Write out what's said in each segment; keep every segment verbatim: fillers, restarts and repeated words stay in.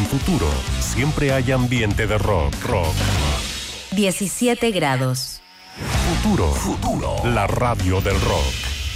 Futuro siempre hay ambiente de rock, rock. diecisiete grados. Futuro, Futuro, la radio del rock.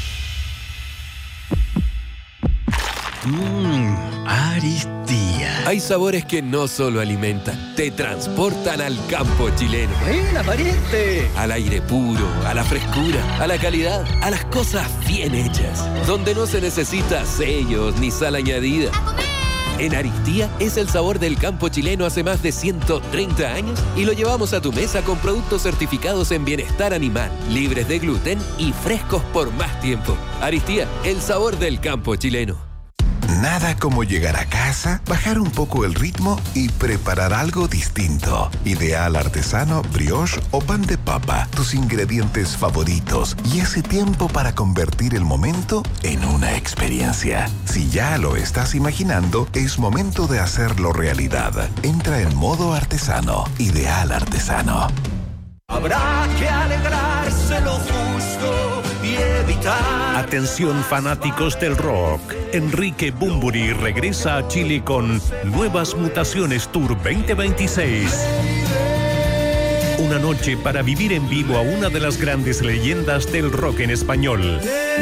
Mmm, Aristía. Hay sabores que no solo alimentan, te transportan al campo chileno. ¡Buena, pariente! Al aire puro, a la frescura, a la calidad, a las cosas bien hechas. Donde no se necesita sellos ni sal añadida. En Aristía es el sabor del campo chileno hace más de ciento treinta años y lo llevamos a tu mesa con productos certificados en bienestar animal, libres de gluten y frescos por más tiempo. Aristía, el sabor del campo chileno. Nada como llegar a casa, bajar un poco el ritmo y preparar algo distinto. Ideal artesano, brioche o pan de papa, tus ingredientes favoritos y ese tiempo para convertir el momento en una experiencia. Si ya lo estás imaginando, es momento de hacerlo realidad. Entra en modo artesano. Ideal artesano. Habrá que alegrarse lo justo y evitar... Atención fanáticos del rock. Enrique Bunbury regresa a Chile con Nuevas Mutaciones Tour veinte veintiséis. Una noche para vivir en vivo a una de las grandes leyendas del rock en español.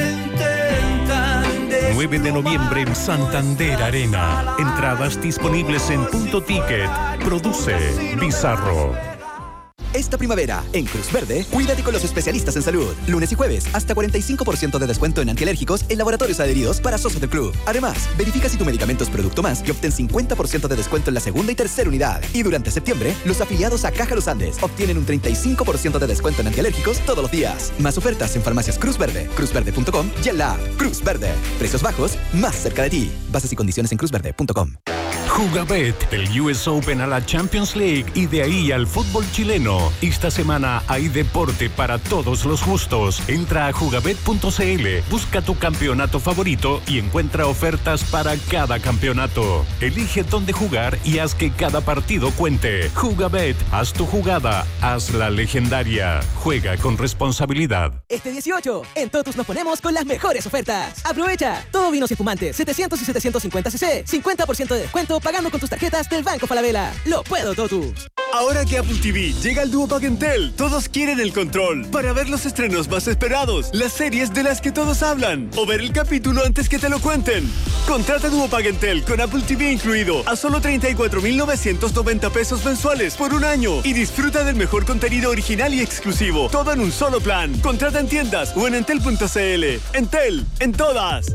nueve de noviembre en Santander Arena. Entradas disponibles en Punto Ticket. Produce Bizarro. Esta primavera, en Cruz Verde, cuídate con los especialistas en salud. Lunes y jueves, hasta cuarenta y cinco por ciento de descuento en antialérgicos en laboratorios adheridos para socios del club. Además, verifica si tu medicamento es Producto Más y obtén cincuenta por ciento de descuento en la segunda y tercera unidad. Y durante septiembre, los afiliados a Caja Los Andes obtienen un treinta y cinco por ciento de descuento en antialérgicos todos los días. Más ofertas en farmacias Cruz Verde, cruz verde punto com y en la app Cruz Verde. Precios bajos, más cerca de ti. Bases y condiciones en cruz verde punto com. Jugabet, del U S Open a la Champions League y de ahí al fútbol chileno. Esta semana hay deporte para todos los gustos. Entra a jugabet punto c l, busca tu campeonato favorito y encuentra ofertas para cada campeonato. Elige dónde jugar y haz que cada partido cuente. Jugabet, haz tu jugada, hazla legendaria. Juega con responsabilidad. Este dieciocho, en Totus nos ponemos con las mejores ofertas. Aprovecha, todo vinos y espumantes, setecientos y setecientos cincuenta centilitros, cincuenta por ciento de descuento pagando con tus tarjetas del Banco Falabella. Lo puedo, Totus. Ahora que Apple T V llega al Duopack Entel, todos quieren el control para ver los estrenos más esperados, las series de las que todos hablan o ver el capítulo antes que te lo cuenten. Contrata Duopack Entel con Apple T V incluido a solo treinta y cuatro mil novecientos noventa pesos mensuales por un año y disfruta del mejor contenido original y exclusivo, todo en un solo plan. Contrata en tiendas o en entel punto c l. Entel, en todas.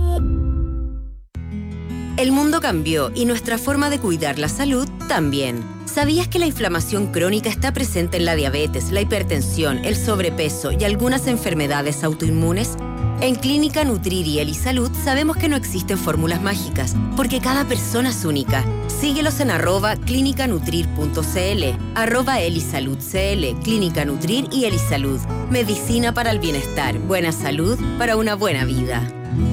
El mundo cambió y nuestra forma de cuidar la salud también. ¿Sabías que la inflamación crónica está presente en la diabetes, la hipertensión, el sobrepeso y algunas enfermedades autoinmunes? En Clínica Nutrir y Elisalud sabemos que no existen fórmulas mágicas, porque cada persona es única. Síguelos en arroba clínica nutrir punto c l, arroba Elisalud C L, Clínica Nutrir y Elisalud. Medicina para el bienestar, buena salud para una buena vida.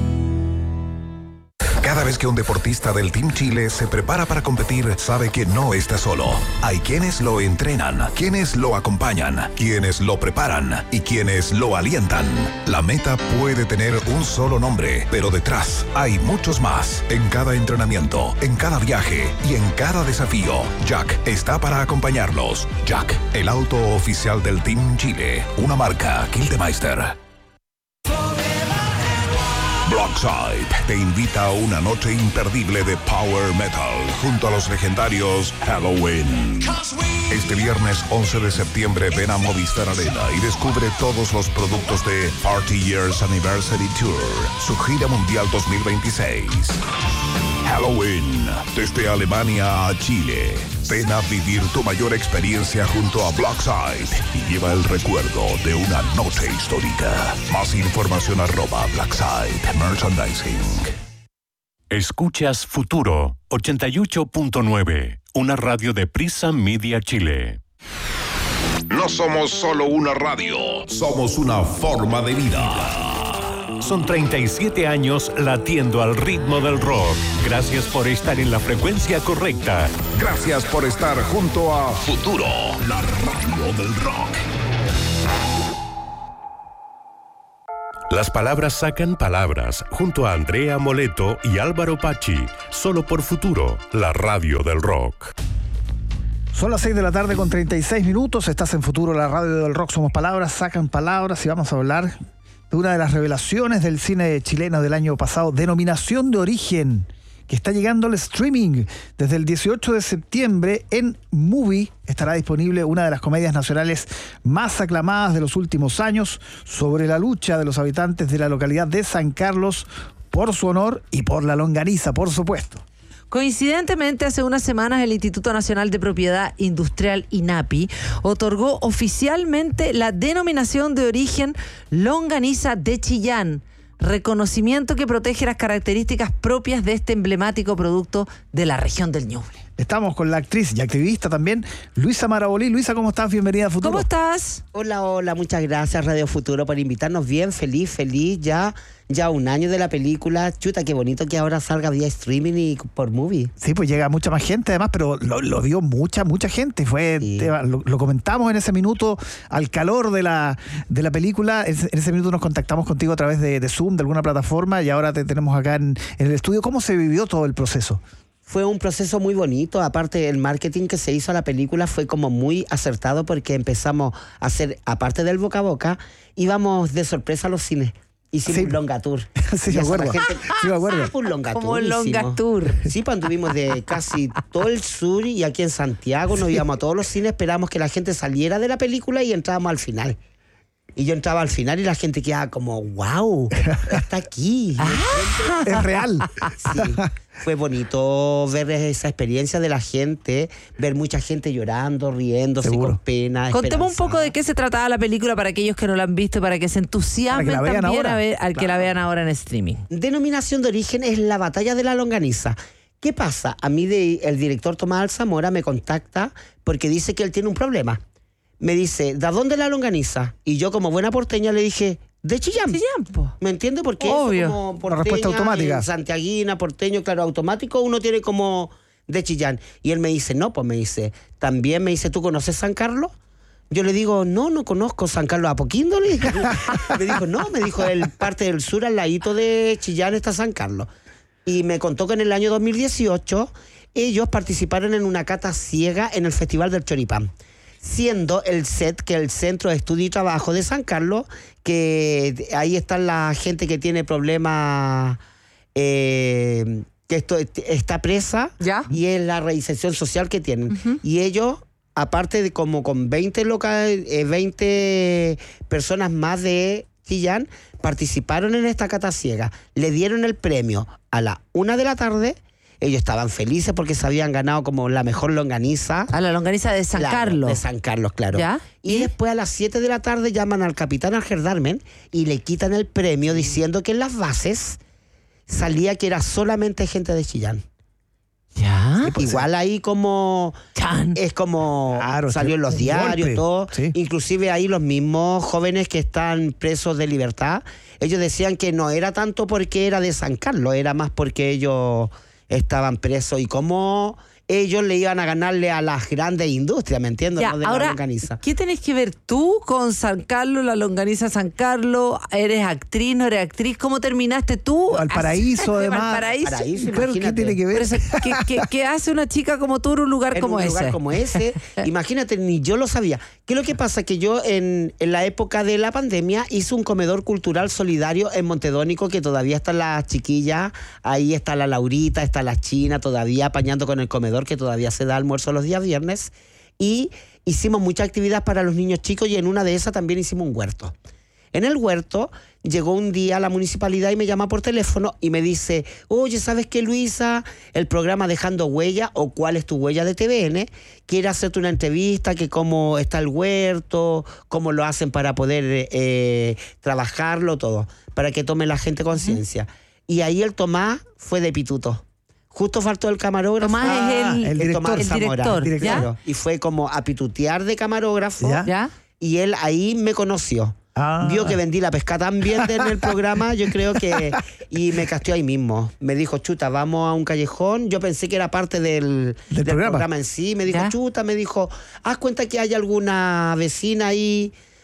Cada vez que un deportista del Team Chile se prepara para competir, sabe que no está solo. Hay quienes lo entrenan, quienes lo acompañan, quienes lo preparan y quienes lo alientan. La meta puede tener un solo nombre, pero detrás hay muchos más. En cada entrenamiento, en cada viaje y en cada desafío, Jack está para acompañarlos. Jack, el auto oficial del Team Chile, una marca Kildemeister. Blockside te invita a una noche imperdible de Power Metal junto a los legendarios Halloween. Este viernes once de septiembre ven a Movistar Arena y descubre todos los productos de Party Years Anniversary Tour, su gira mundial dos mil veintiséis. Halloween, desde Alemania a Chile. Ven a vivir tu mayor experiencia junto a Blockside y lleva el recuerdo de una noche histórica. Más información arroba Blockside Merchandising. Escuchas Futuro ochenta y ocho punto nueve, una radio de Prisa Media Chile. No somos solo una radio, somos una forma de vida. Son treinta y siete años latiendo al ritmo del rock. Gracias por estar en la frecuencia correcta. Gracias por estar junto a Futuro, la radio del rock. Las palabras sacan palabras, junto a Andrea Moleto y Álvaro Pachi, solo por Futuro, la radio del rock. Son las seis de la tarde con treinta y seis minutos, estás en Futuro, la radio del rock, somos palabras, sacan palabras y vamos a hablar de una de las revelaciones del cine chileno del año pasado, Denominación de Origen, que está llegando al streaming. Desde el dieciocho de septiembre en Movie estará disponible una de las comedias nacionales más aclamadas de los últimos años sobre la lucha de los habitantes de la localidad de San Carlos por su honor y por la longaniza, por supuesto. Coincidentemente, hace unas semanas el Instituto Nacional de Propiedad Industrial, INAPI, otorgó oficialmente la denominación de origen longaniza de Chillán, reconocimiento que protege las características propias de este emblemático producto de la región del Ñuble. Estamos con la actriz y activista también, Luisa Marabolí. Luisa, ¿cómo estás? Bienvenida a Futuro. ¿Cómo estás? Hola, hola, muchas gracias Radio Futuro por invitarnos. Bien, feliz, feliz, ya, ya un año de la película. Chuta, qué bonito que ahora salga vía streaming y por Movie. Sí, pues llega mucha más gente además, pero lo, lo vio mucha, mucha gente. Fue, sí. te, lo, lo comentamos en ese minuto, al calor de la, de la película. En, en ese minuto nos contactamos contigo a través de, de Zoom, de alguna plataforma, y ahora te tenemos acá en, en el estudio. ¿Cómo se vivió todo el proceso? Fue un proceso muy bonito, aparte el marketing que se hizo a la película fue como muy acertado porque empezamos a hacer, aparte del boca a boca, íbamos de sorpresa a los cines. Hicimos sí. un longa tour. Sí, me acuerdo. Gente, sí, me acuerdo. Un longa Como tour. un longa tour. Sí, pues anduvimos de casi todo el sur y aquí en Santiago nos sí. íbamos a todos los cines, esperábamos que la gente saliera de la película y entrábamos al final. Y yo entraba al final y la gente quedaba como, wow, está aquí. Ah, es real. Sí, fue bonito ver esa experiencia de la gente, ver mucha gente llorando, riéndose, con pena. Contemos un poco de qué se trataba la película para aquellos que no la han visto, para que se entusiasmen para que también ahora. a ver, al claro. que la vean ahora en streaming. Denominación de Origen es la batalla de la longaniza. ¿Qué pasa? A mí de, el director Tomás Alzamora me contacta porque dice que él tiene un problema. Me dice, ¿de dónde la longaniza? Y yo, como buena porteña, le dije, de Chillán. Chillán, po. ¿Me entiende? Porque obvio. Eso como porteña, la respuesta automática. Santiaguina, porteño, claro, automático, uno tiene como de Chillán. Y él me dice, no, pues me dice, también me dice, ¿tú conoces San Carlos? Yo le digo, no, no conozco San Carlos Apoquindo. Le dije. Me dijo, no, me dijo, el parte del sur, al ladito de Chillán está San Carlos. Y me contó que en el año dos mil dieciocho ellos participaron en una cata ciega en el Festival del Choripán, siendo el C E T, que es el Centro de Estudio y Trabajo de San Carlos, que ahí está la gente que tiene problemas, eh, que esto está presa, ¿ya? Y es la reinserción social que tienen. Uh-huh. Y ellos, aparte de como con veinte, loca, eh, veinte personas más de Chillán, participaron en esta cata ciega. Le dieron el premio a la una de la tarde. Ellos estaban felices porque se habían ganado como la mejor longaniza. A la longaniza de San claro, Carlos. De San Carlos, claro. ¿Ya? Y, y después a las siete de la tarde llaman al capitán Algerdarmen y le quitan el premio diciendo que en las bases salía que era solamente gente de Chillán. ¿Ya? Sí, pues igual ahí como... Chan. Es como... Claro, salió en los diarios, golpe. todo. Sí. Inclusive ahí los mismos jóvenes que están presos de libertad, ellos decían que no era tanto porque era de San Carlos, era más porque ellos estaban presos y cómo ellos le iban a ganarle a las grandes industrias, ¿me entiendes? Ya, no de ahora, la longaniza. ¿qué tenés que ver tú con San Carlos, la longaniza San Carlos? ¿Eres actriz, no eres actriz? ¿Cómo terminaste tú? Valparaíso, además. Valparaíso. Paraíso, Pero, ¿qué tiene que ver? Pero eso, ¿qué, qué, qué hace una chica como tú en un lugar en como un ese? lugar como ese, imagínate, ni yo lo sabía. ¿Qué es lo que pasa? Que yo en, en la época de la pandemia hice un comedor cultural solidario en Montedónico, que todavía están las chiquillas, ahí está la Laurita, está la China, todavía apañando con el comedor, que todavía se da almuerzo los días viernes, y hicimos mucha actividad para los niños chicos y en una de esas también hicimos un huerto. En el huerto llegó un día a la municipalidad y me llama por teléfono y me dice, oye, ¿sabes qué, Luisa? El programa Dejando Huella o ¿Cuál es tu huella? De T V N quiere hacerte una entrevista, que cómo está el huerto, cómo lo hacen para poder eh, trabajarlo, todo, para que tome la gente conciencia. Uh-huh. Y ahí el Tomás fue de pituto. Justo faltó el camarógrafo. Tomás ah, es el, el, director, el director. el director. ¿Ya? Y fue como a pitutear de camarógrafo. ¿Ya? ¿Ya? Y él ahí me conoció. Ah. Vio que vendí la pesca tan bien en el programa, yo creo que... Y me casteó ahí mismo. Me dijo, chuta, vamos a un callejón. Yo pensé que era parte del, del, del programa. programa en sí. Me dijo, ¿Ya? chuta, me dijo, haz cuenta que hay alguna vecina ahí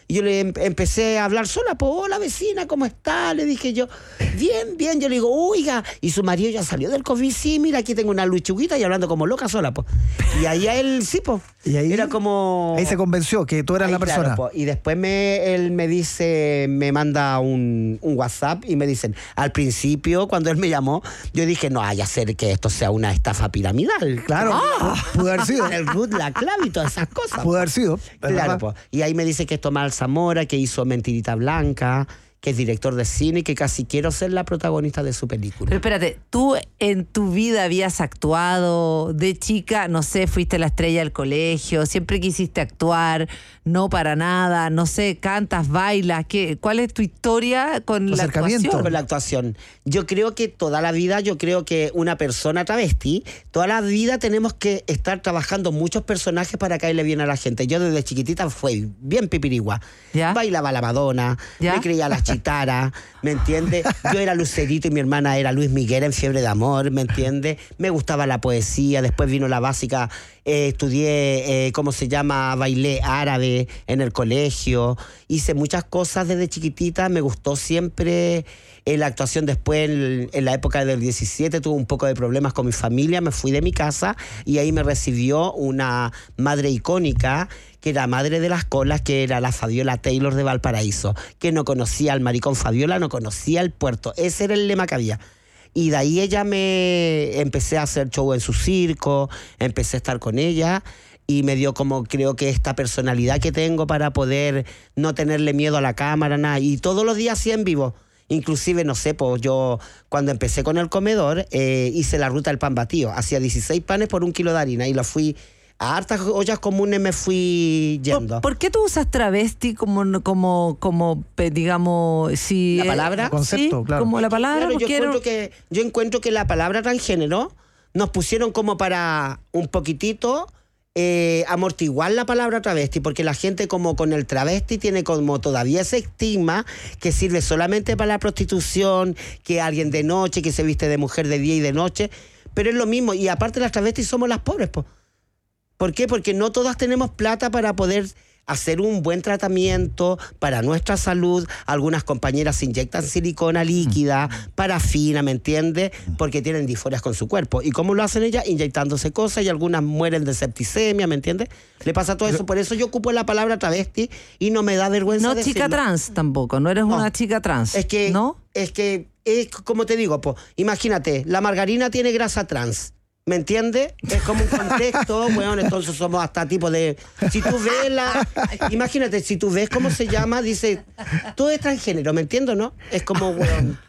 Y yo le em- empecé a hablar sola, pues, hola vecina, ¿cómo está? Le dije yo, bien, bien. Yo le digo, oiga, y su marido ya salió del COVID, sí, mira, aquí tengo una luchuguita y hablando como loca sola, pues. Y ahí a él, sí, pues. Y ahí, era como... ahí se convenció que tú eras Ahí, la persona. claro, po. Y después me, él me dice, me manda un, un WhatsApp y me dicen, al principio, cuando él me llamó, yo dije, no vaya a ser que esto sea una estafa piramidal. Claro, ¡Ah! pudo haber sido. El root, la clave y todas esas cosas. Pudo haber sido. Claro, po. Y ahí me dice que es Tomás Zamora, que hizo Mentirita Blanca, que es director de cine y que casi quiero ser la protagonista de su película. Pero espérate, ¿tú en tu vida habías actuado de chica? No sé, fuiste la estrella del colegio, siempre quisiste actuar, no para nada, no sé, cantas, bailas, ¿qué, ¿cuál es tu historia con la actuación? Con la actuación. Yo creo que toda la vida, yo creo que una persona travesti, toda la vida tenemos que estar trabajando muchos personajes para caerle bien a la gente. Yo desde chiquitita fui bien pipirigua. ¿Ya? Bailaba la Madonna, ¿Ya? me creía la Chitara, ¿me entiendes? Yo era Lucerito y mi hermana era Luis Miguel en Fiebre de Amor, ¿me entiendes? Me gustaba la poesía, después vino la básica, eh, estudié, eh, ¿cómo se llama? Bailé árabe en el colegio, hice muchas cosas desde chiquitita, me gustó siempre eh, la actuación. Después, en, en la época del diecisiete, tuve un poco de problemas con mi familia, me fui de mi casa y ahí me recibió una madre icónica, que era madre de las colas, que era la Fabiola Taylor de Valparaíso, que no conocía al maricón Fabiola, no conocía el puerto. Ese era el lema que había. Y de ahí ella me... Empecé a hacer show en su circo, empecé a estar con ella y me dio como, creo que esta personalidad que tengo para poder no tenerle miedo a la cámara, nada. Y todos los días hacía en vivo. Inclusive, no sé, pues yo cuando empecé con el comedor eh, hice la ruta del pan batido. Hacía dieciséis panes por un kilo de harina y lo fui... A hartas ollas comunes me fui yendo. ¿Por, ¿por qué tú usas travesti como, como, como digamos, si... ¿La palabra? El concepto, sí, claro. como la palabra. Claro, yo, porque era- encuentro que, yo encuentro que la palabra transgénero nos pusieron como para un poquitito eh, amortiguar la palabra travesti, porque la gente como con el travesti tiene como todavía ese estigma que sirve solamente para la prostitución, que alguien de noche, que se viste de mujer de día y de noche, pero es lo mismo. Y aparte las travestis somos las pobres, pues. ¿Por qué? Porque no todas tenemos plata para poder hacer un buen tratamiento para nuestra salud. Algunas compañeras se inyectan silicona líquida, parafina, ¿me entiendes? Porque tienen disforias con su cuerpo. ¿Y cómo lo hacen ellas? Inyectándose cosas, y algunas mueren de septicemia, ¿me entiendes? Le pasa todo eso. Por eso yo ocupo la palabra travesti y no me da vergüenza No decirlo. chica trans tampoco, no eres No. una chica trans. Es que, ¿no? es que, es como te digo, po, imagínate, la margarina tiene grasa trans. ¿Me entiendes? Es como un contexto, bueno, entonces somos hasta tipo de... Si tú ves la... Imagínate, si tú ves cómo se llama, dice, todo es transgénero, ¿me entiendes, no? Es como, weón.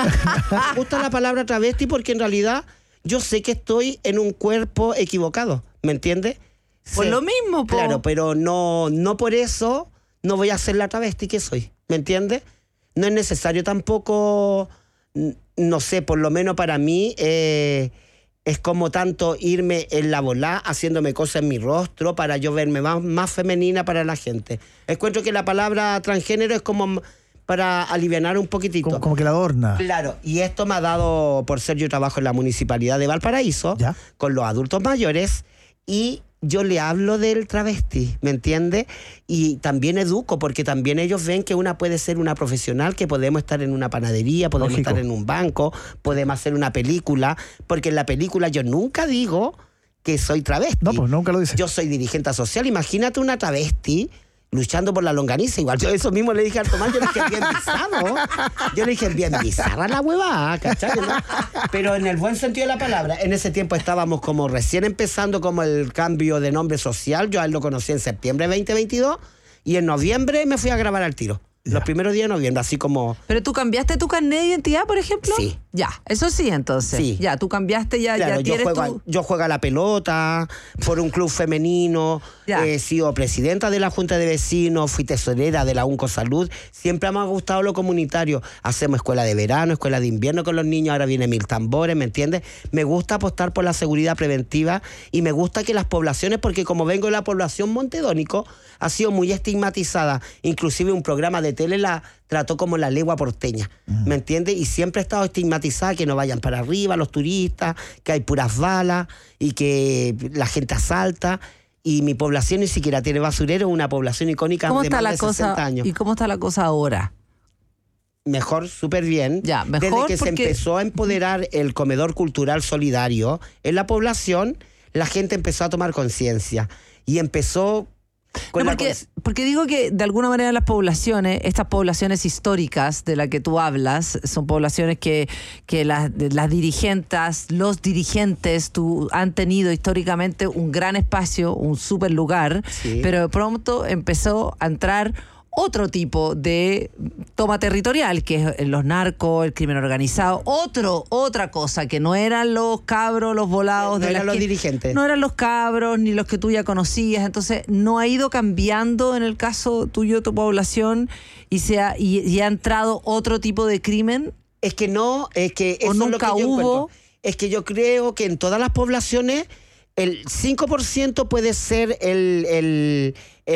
Me gusta la palabra travesti porque en realidad yo sé que estoy en un cuerpo equivocado, ¿me entiendes? Pues Sé- lo mismo, po. Claro, pero no, no por eso no voy a ser la travesti que soy, ¿me entiendes? No es necesario tampoco, n- no sé, por lo menos para mí... Eh, es como tanto irme en la volá, haciéndome cosas en mi rostro para yo verme más, más femenina para la gente. Encuentro que la palabra transgénero es como m- para alivianar un poquitito. Como, como que la adorna. Claro, y esto me ha dado, por ser yo trabajo en la municipalidad de Valparaíso, ¿Ya? con los adultos mayores, y yo le hablo del travesti, ¿me entiende? Y también educo, porque también ellos ven que una puede ser una profesional, que podemos estar en una panadería, podemos Lógico. estar en un banco, podemos hacer una película, porque en la película yo nunca digo que soy travesti. No, pues nunca lo dice. Yo soy dirigente social. Imagínate una travesti luchando por la longaniza. Igual yo eso mismo le dije al Tomás, yo le dije bien bizarro. Yo le dije bien bizarra la huevada, ¿cachai? ¿No? Pero en el buen sentido de la palabra. En ese tiempo estábamos como recién empezando como el cambio de nombre social. Yo a él lo conocí en septiembre de veinte veintidós y en noviembre me fui a grabar al tiro. Los primeros días de noviembre, así como... ¿Pero tú cambiaste tu carnet de identidad, por ejemplo? Sí. Ya, eso sí, entonces. Sí. Ya, tú cambiaste, ya, Claro, ya yo tienes juego, tu... a, yo juego a la pelota por un club femenino, Ya. he sido presidenta de la Junta de Vecinos, fui tesorera de la UNCO Salud, siempre me ha gustado lo comunitario. Hacemos escuela de verano, escuela de invierno con los niños, ahora viene Mil Tambores, ¿me entiendes? Me gusta apostar por la seguridad preventiva y me gusta que las poblaciones, porque como vengo de la población Montedónico, ha sido muy estigmatizada. Inclusive un programa de tele la trató como la legua porteña, ¿me entiendes? Y siempre ha estado estigmatizada, que no vayan para arriba los turistas, que hay puras balas y que la gente asalta. y mi población ni siquiera tiene basurero, una población icónica ¿Cómo de está más la de cosa, sesenta años. ¿Y cómo está la cosa ahora? Mejor, súper bien. Ya, mejor Desde que porque... se empezó a empoderar el comedor cultural solidario en la población, la gente empezó a tomar conciencia y empezó... Con no, la porque, cons- porque digo que de alguna manera las poblaciones, estas poblaciones históricas de las que tú hablas, son poblaciones que, que las, las dirigentes, los dirigentes tú, han tenido históricamente un gran espacio, un súper lugar, Sí. pero de pronto empezó a entrar otro tipo de toma territorial, que es los narcos, el crimen organizado, otro, otra cosa, que no eran los cabros, los volados No de eran las los que- dirigentes. No eran los cabros, ni los que tú ya conocías, entonces no ha ido cambiando en el caso tuyo, tu población, y, se ha, y, y ha entrado otro tipo de crimen. Es que no, es que eso ¿O es lo nunca que yo hubo? encuentro. Es que yo creo que en todas las poblaciones el cinco por ciento puede ser el, el,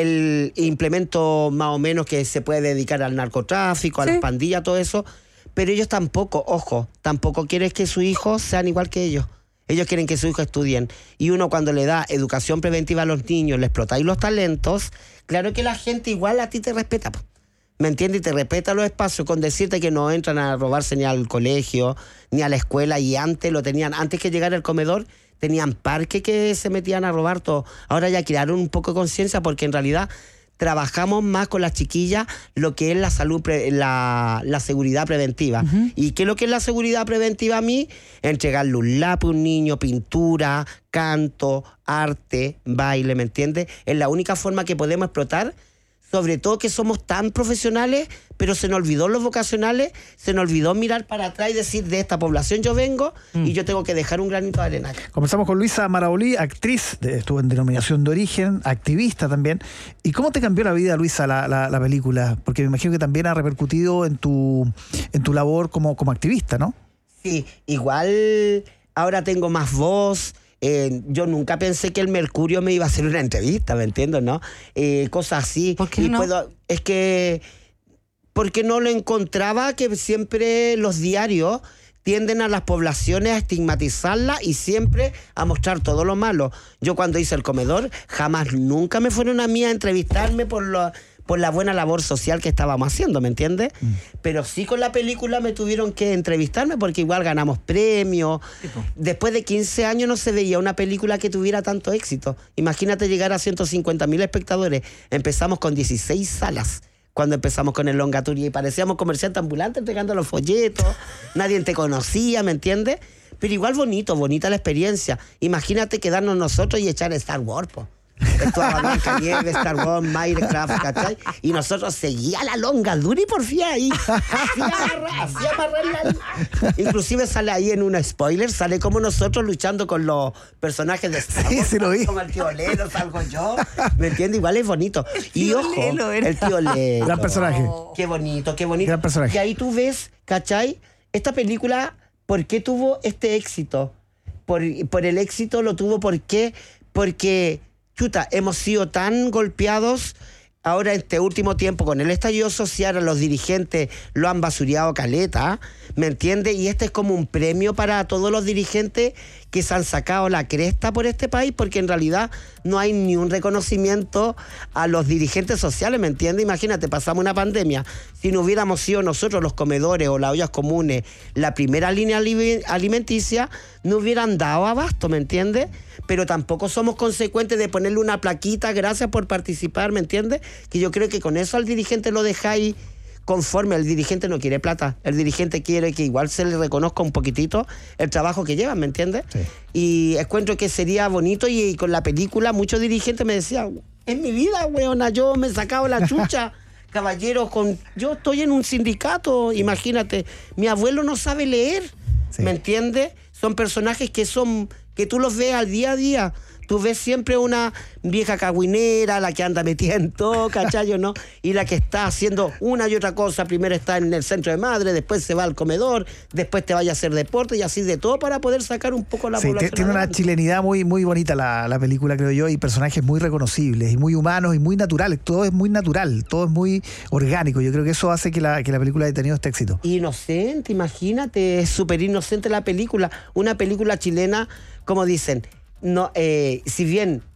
el implemento más o menos que se puede dedicar al narcotráfico, a Sí. las pandillas, todo eso, pero ellos tampoco, ojo, tampoco quieren que sus hijos sean igual que ellos. Ellos quieren que sus hijos estudien. Y uno cuando le da educación preventiva a los niños, le explotáis los talentos, claro que la gente igual a ti te respeta, po. ¿Me entiendes? Y te respeta los espacios con decirte que no entran a robarse ni al colegio, ni a la escuela. Y antes lo tenían, antes que llegara el comedor, tenían parques que se metían a robar todo. Ahora ya crearon un poco de conciencia porque en realidad trabajamos más con las chiquillas lo que es la salud, pre- la, la seguridad preventiva. Uh-huh. ¿Y qué es lo que es la seguridad preventiva a mí? Entregarle un lápiz a un niño, pintura, canto, arte, baile, ¿me entiendes? Es la única forma que podemos explotar. Sobre todo que somos tan profesionales, pero se nos olvidó los vocacionales, se nos olvidó mirar para atrás y decir, de esta población yo vengo mm. y yo tengo que dejar un granito de arena. Conversamos con Luisa Marabolí, actriz, de, estuvo en Denominación de Origen, activista también. ¿Y cómo te cambió la vida, Luisa, la, la, la película? Porque me imagino que también ha repercutido en tu, en tu labor como, como activista, ¿no? Sí, igual ahora tengo más voz. Eh, yo nunca pensé que el Mercurio me iba a hacer una entrevista, ¿me entiendes, no? Eh, cosas así. ¿Por qué y no? puedo, es que porque no lo encontraba, que siempre los diarios tienden a las poblaciones a estigmatizarlas y siempre a mostrar todo lo malo. Yo cuando hice El Comedor, jamás, nunca me fueron a mí a entrevistarme por lo... por la buena labor social que estábamos haciendo, ¿me entiendes? Mm. Pero sí con la película me tuvieron que entrevistarme porque igual ganamos premios. Tipo. Después de quince años no se veía una película que tuviera tanto éxito. Imagínate llegar a ciento cincuenta mil espectadores. Empezamos con dieciséis salas cuando empezamos con el Longa Tour y parecíamos comerciantes ambulantes entregando los folletos. Nadie te conocía, ¿me entiendes? Pero igual bonito, bonita la experiencia. Imagínate quedarnos nosotros y echar Star Wars, po. Estuvo Blancanieves, Star Wars, Minecraft, ¿cachai? Y nosotros seguía la longa dura y por fin ahí. Hacía amarrar, hacía amarrarla ahí. Inclusive sale ahí en un spoiler, sale como nosotros luchando con los personajes de Star Wars. Sí, sí lo vi. Como el tío Lelo, salgo yo. ¿Me entiendes? Igual es bonito. Y ojo, Lelo era. el tío Lelo. Gran personaje. Qué bonito, qué bonito. Gran personaje. Y ahí tú ves, ¿cachai? Esta película, ¿por qué tuvo este éxito? Por, por el éxito lo tuvo, ¿por qué? Porque... Chuta, hemos sido tan golpeados ahora en este último tiempo con el estallido social, a los dirigentes lo han basureado caleta, ¿me entiendes? Y este es como un premio para todos los dirigentes que se han sacado la cresta por este país, porque en realidad no hay ni un reconocimiento a los dirigentes sociales, ¿me entiendes? Imagínate, pasamos una pandemia, si no hubiéramos sido nosotros los comedores o las ollas comunes la primera línea alimenticia, no hubieran dado abasto, ¿me entiendes? Pero tampoco somos consecuentes de ponerle una plaquita, gracias por participar, ¿me entiendes? Que yo creo que con eso al dirigente lo dejáis conforme. El dirigente no quiere plata, el dirigente quiere que igual se le reconozca un poquitito el trabajo que llevan, ¿me entiendes? Sí. Y encuentro que sería bonito, y, y con la película muchos dirigentes me decían, en mi vida, weona, yo me he sacado la chucha. Caballero, con yo estoy en un sindicato, imagínate, mi abuelo no sabe leer, sí. ¿Me entiendes? Son personajes que son, que tú los ves al día a día. Tú ves siempre una vieja cagüinera, la que anda metida en todo, ¿cachai? ¿No? Y la que está haciendo una y otra cosa. Primero está en el centro de madre, después se va al comedor, después te vaya a hacer deporte y así de todo para poder sacar un poco la sí, población. Tiene una chilenidad muy, muy bonita la, la película, creo yo, y personajes muy reconocibles y muy humanos y muy naturales. Todo es muy natural, todo es muy orgánico. Yo creo que eso hace que la, que la película haya tenido este éxito. Inocente, imagínate, es súper inocente la película. Una película chilena, como dicen, no, eh, si bien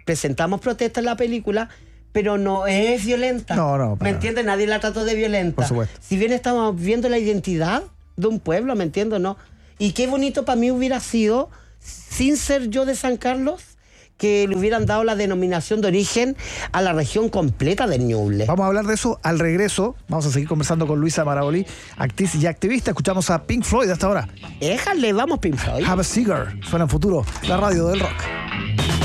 presentamos protesta en la película, pero no es violenta. No, no. ¿Me entiendes? Nadie la trató de violenta. Por supuesto. Si bien estamos viendo la identidad de un pueblo, ¿me entiendes? No. Y qué bonito para mí hubiera sido, sin ser yo de San Carlos, que le hubieran dado la denominación de origen a la región completa del Ñuble. Vamos a hablar de eso al regreso. Vamos a seguir conversando con Luisa Maraboli, actriz y activista. Escuchamos a Pink Floyd hasta ahora. Éjale, vamos Pink Floyd. Have a Cigar. Suena en Futuro, la radio del rock.